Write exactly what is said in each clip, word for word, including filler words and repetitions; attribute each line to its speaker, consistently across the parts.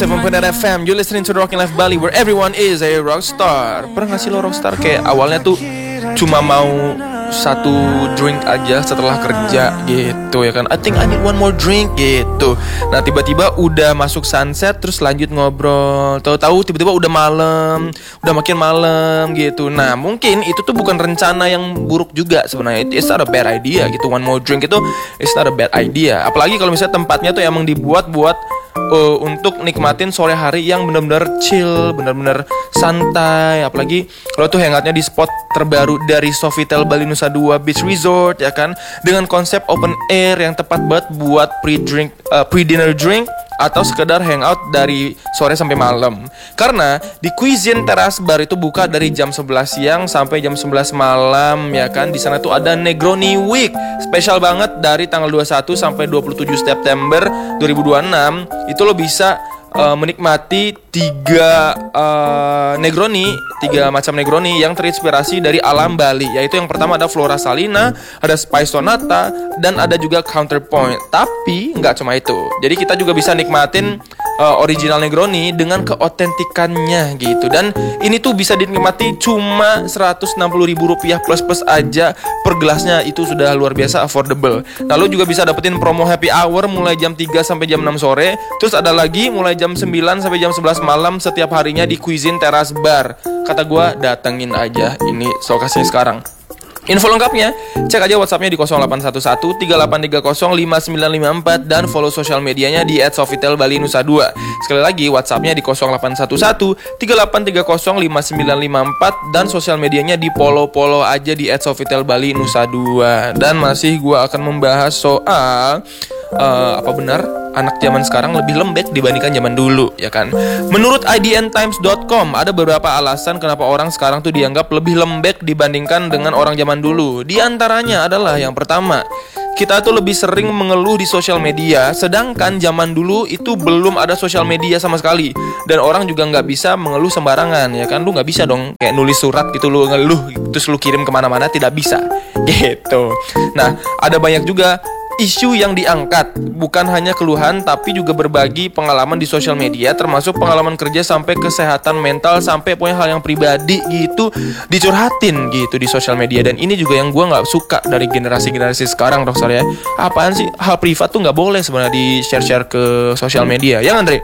Speaker 1: seven point nine F M. You're listening to the Rockin' Life Bali, where everyone is a rockstar. Pernah gak sih lo rockstar kayak awalnya tuh cuma mau satu drink aja setelah kerja gitu ya kan? I think I need one more drink gitu. Nah tiba-tiba udah masuk sunset terus lanjut ngobrol. Tahu-tahu tiba-tiba udah malam, udah makin malam gitu. Nah mungkin itu tuh bukan rencana yang buruk juga sebenarnya. It's not a bad idea gitu. One more drink itu it's not a bad idea. Apalagi kalau misalnya tempatnya tuh emang dibuat buat uh, untuk nikmatin sore hari yang benar-benar chill, benar-benar santai. Apalagi kalau tuh hangoutnya di spot terbaru dari Sofitel Bali Nusa Dua Beach Resort ya kan, dengan konsep open air yang tepat banget buat pre-drink, uh, pre-dinner drink atau sekedar hangout dari sore sampai malam. Karena di Cuisine Teras Bar itu buka dari jam sebelas siang sampai jam sebelas malam ya kan. Di sana tuh ada Negroni Week spesial banget dari tanggal dua puluh satu sampai dua puluh tujuh September dua ribu dua puluh enam. Itu lo bisa Uh, menikmati tiga uh, Negroni, tiga macam Negroni yang terinspirasi dari alam Bali. Yaitu yang pertama ada Flora Salina, ada Spice Sonata, dan ada juga Counterpoint. Tapi nggak cuma itu. Jadi kita juga bisa nikmatin uh, original Negroni dengan keotentikannya gitu. Dan ini tuh bisa dinikmati cuma seratus enam puluh ribu rupiah plus plus aja per gelasnya. Itu sudah luar biasa affordable. Lalu juga bisa dapetin promo happy hour mulai jam tiga sampai jam enam sore. Terus ada lagi mulai jam sembilan sampai jam sebelas malam setiap harinya di Cuisine Teras Bar. Kata gue datengin aja ini lokasinya sekarang. Info lengkapnya cek aja WhatsAppnya di nol delapan satu satu tiga delapan tiga nol lima sembilan lima empat dan follow sosial medianya di et sofitel bali nusa dua. Sekali lagi WhatsAppnya di nol delapan satu satu tiga delapan tiga nol lima sembilan lima empat dan sosial medianya di follow-follow aja di et sofitel bali nusa dua. Dan masih gue akan membahas soal uh, apa benar anak zaman sekarang lebih lembek dibandingkan zaman dulu ya kan. Menurut i d n times dot com ada beberapa alasan kenapa orang sekarang tuh dianggap lebih lembek dibandingkan dengan orang zaman dulu. Di antaranya adalah yang pertama, kita tuh lebih sering mengeluh di sosial media, sedangkan zaman dulu itu belum ada sosial media sama sekali. Dan orang juga nggak bisa mengeluh sembarangan ya kan. Lu nggak bisa dong kayak nulis surat gitu lu ngeluh terus lu kirim kemana-mana, tidak bisa gitu. Nah ada banyak juga isu yang diangkat, bukan hanya keluhan tapi juga berbagi pengalaman di sosial media, termasuk pengalaman kerja sampai kesehatan mental sampai punya hal yang pribadi gitu dicurhatin gitu di sosial media. Dan ini juga yang gue nggak suka dari generasi-generasi sekarang, Rockstar ya. Apaan sih hal privat tuh nggak boleh sebenarnya di share-share ke sosial media, ya Andre?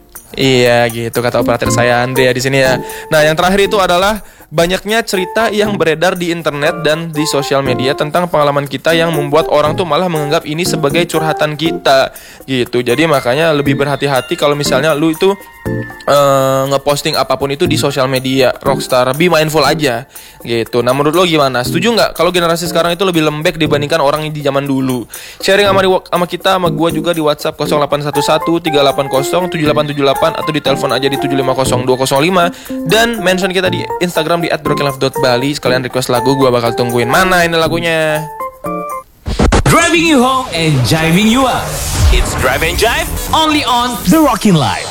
Speaker 1: Iya gitu kata operator saya Andre ya di sini ya. Nah yang terakhir itu adalah banyaknya cerita yang beredar di internet dan di sosial media tentang pengalaman kita yang membuat orang tuh malah menganggap ini sebagai curhatan kita gitu. Jadi makanya lebih berhati-hati kalau misalnya lu itu uh, ngeposting apapun itu di sosial media, Rockstar. Be mindful aja gitu. Nah menurut lo gimana? Setuju nggak kalau generasi sekarang itu lebih lembek dibandingkan orang di zaman dulu? Sharing sama, sama kita, sama gue juga di WhatsApp nol delapan satu satu tiga delapan nol tujuh delapan tujuh delapan atau di telepon aja di tujuh lima nol dua nol lima dan mention kita di Instagram di at broken life dot bali. Sekalian request lagu, gue bakal tungguin. Mana ini lagunya?
Speaker 2: Driving you home and jiving you up. It's Drive and Jive only on The Rockin' Life.